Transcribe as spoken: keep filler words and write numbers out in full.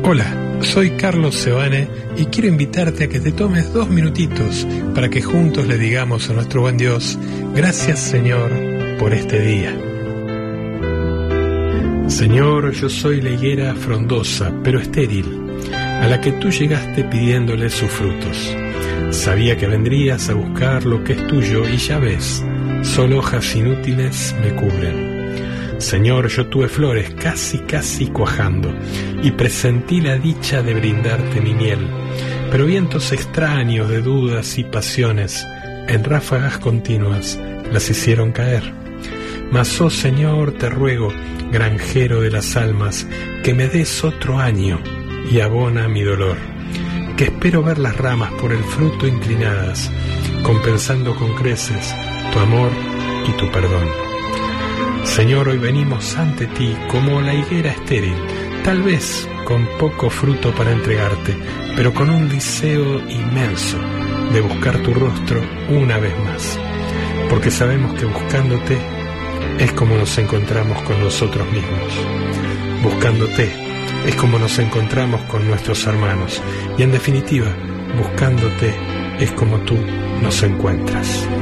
Hola, soy Carlos Sebane y quiero invitarte a que te tomes dos minutitos para que juntos le digamos a nuestro buen Dios: gracias, Señor, por este día. Señor, yo soy la higuera frondosa, pero estéril, a la que tú llegaste pidiéndole sus frutos. Sabía que vendrías a buscar lo que es tuyo y ya ves, solo hojas inútiles me cubren. Señor, yo tuve flores casi casi cuajando y presentí la dicha de brindarte mi miel, pero vientos extraños de dudas y pasiones en ráfagas continuas las hicieron caer. Mas, oh Señor, te ruego, granjero de las almas, que me des otro año y abona mi dolor, que espero ver las ramas por el fruto inclinadas, compensando con creces tu amor y tu perdón. Señor, hoy venimos ante ti como la higuera estéril, tal vez con poco fruto para entregarte, pero con un deseo inmenso de buscar tu rostro una vez más, porque sabemos que buscándote es como nos encontramos con nosotros mismos. Buscándote es como nos encontramos con nuestros hermanos, y en definitiva, buscándote es como tú nos encuentras.